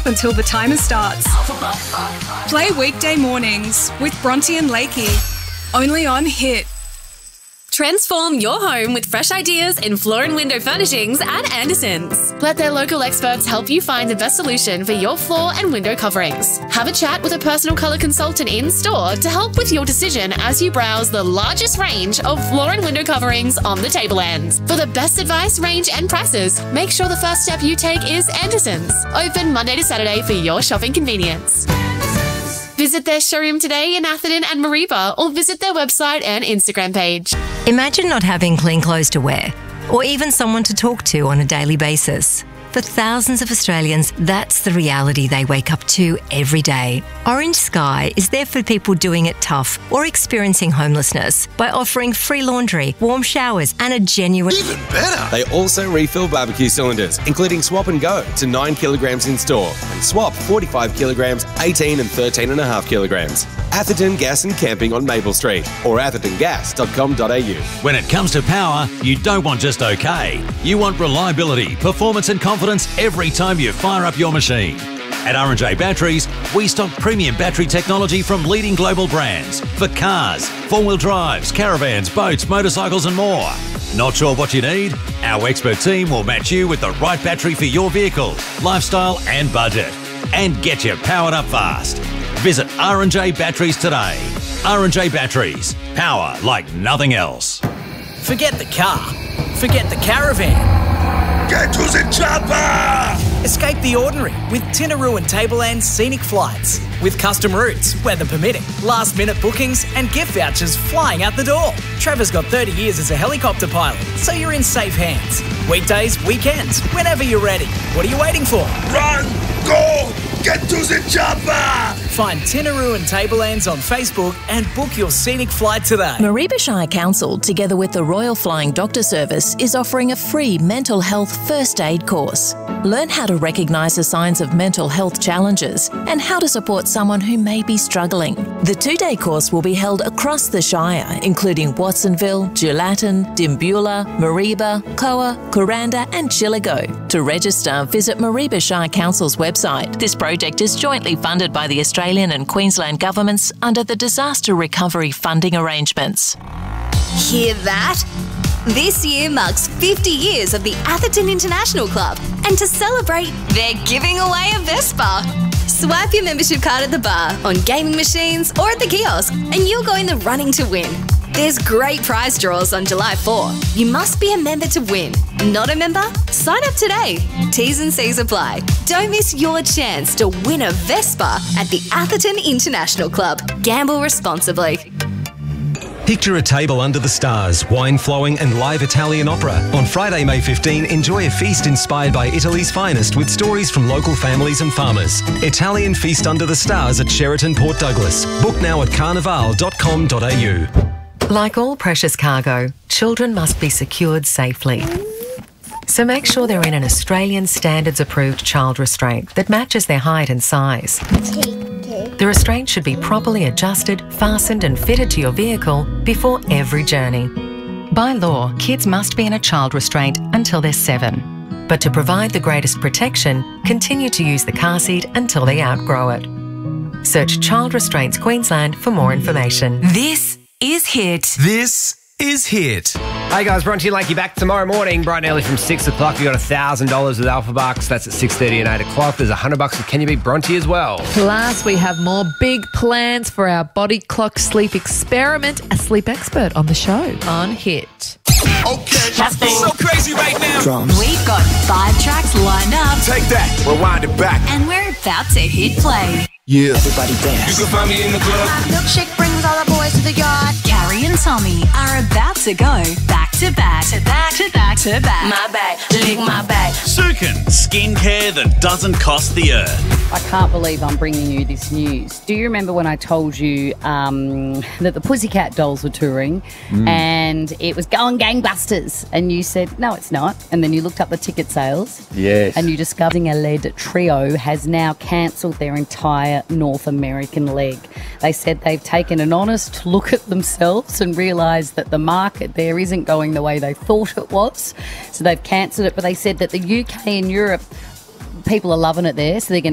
non-stop until the timer starts. Play weekday mornings with Bronte and Lakey. Only on Hit. Transform your home with fresh ideas in floor and window furnishings at Anderson's. Let their local experts help you find the best solution for your floor and window coverings. Have a chat with a personal colour consultant in store to help with your decision as you browse the largest range of floor and window coverings on the Tablelands. For the best advice, range and prices, make sure the first step you take is Anderson's. Open Monday to Saturday for your shopping convenience. Visit their showroom today in Atherton and Mareeba, or visit their website and Instagram page. Imagine not having clean clothes to wear, or even someone to talk to on a daily basis. For thousands of Australians, that's the reality they wake up to every day. Orange Sky is there for people doing it tough or experiencing homelessness by offering free laundry, warm showers and a genuine... Even better! They also refill barbecue cylinders, including Swap and Go to 9 kilograms in store, and Swap 45 kilograms, 18 and 13.5 kilograms. Atherton Gas and Camping on Maple Street or athertongas.com.au. When it comes to power, you don't want just okay. You want reliability, performance and confidence every time you fire up your machine. At R&J Batteries, we stock premium battery technology from leading global brands for cars, four-wheel drives, caravans, boats, motorcycles and more. Not sure what you need? Our expert team will match you with the right battery for your vehicle, lifestyle and budget, and get you powered up fast. Visit R&J Batteries today. R&J Batteries, power like nothing else. Forget the car. Forget the caravan. Get to the chopper! Escape the ordinary with Tinaroo and Tableland's scenic flights. With custom routes, weather permitting, last-minute bookings and gift vouchers flying out the door. Trevor's got 30 years as a helicopter pilot, so you're in safe hands. Weekdays, weekends, whenever you're ready. What are you waiting for? Run! Go! Get to the chopper! Find Tinaroo and Tablelands on Facebook and book your scenic flight today. Mareeba Shire Council, together with the Royal Flying Doctor Service, is offering a free mental health first aid course. Learn how to recognise the signs of mental health challenges and how to support someone who may be struggling. The 2-day course will be held across the Shire, including Watsonville, Gelatin, Dimbula, Mareeba, Koa, Kuranda and Chillago. To register, visit Mareeba Shire Council's website. This project is jointly funded by the Australian and Queensland governments under the Disaster Recovery Funding Arrangements. Hear that? This year marks 50 years of the Atherton International Club, and to celebrate, they're giving away a Vespa. Swipe your membership card at the bar, on gaming machines or at the kiosk, and you'll go in the running to win. There's great prize draws on July 4. You must be a member to win. Not a member? Sign up today. T's and C's apply. Don't miss your chance to win a Vespa at the Atherton International Club. Gamble responsibly. Picture a table under the stars, wine flowing and live Italian opera. On Friday, May 15, enjoy a feast inspired by Italy's finest with stories from local families and farmers. Italian Feast Under the Stars at Sheraton Port Douglas. Book now at carnival.com.au. Like all precious cargo, children must be secured safely. So make sure they're in an Australian Standards approved child restraint that matches their height and size. The restraint should be properly adjusted, fastened and fitted to your vehicle before every journey. By law, kids must be in a child restraint until they're 7. But to provide the greatest protection, continue to use the car seat until they outgrow it. Search Child Restraints Queensland for more information. This is Hit. This is Hit. Hey guys, Bronte and Lakey back tomorrow morning, bright and early from 6 o'clock. You got $1,000 with Alpha Bucks. That's at 6:30 and 8 o'clock. There's $100 with Can You Beat Bronte as well. Plus, we have more big plans for our body clock sleep experiment. A sleep expert on the show on Hit. Okay, so crazy right now. Drums. We've got 5 tracks lined up. Take that, rewind it back. And we're about to hit play. Yeah, everybody dance. You can find me in the club. My milkshake brings all the boys to the yard. Carrie and Tommy are about to go back to back to back to back to back. My back, lick my back. Sukin, skincare that doesn't cost the earth. I can't believe I'm bringing you this news. Do you remember when I told you that the Pussycat Dolls were touring and it was going gangbusters? And you said, no, it's not. And then you looked up the ticket sales. Yes. And you discovered a lead trio has now cancelled their entire North American leg. They said they've taken an honest look at themselves and realised that the market there isn't going the way they thought it was. So they've cancelled it. But they said that the UK and Europe, people are loving it there. So they're going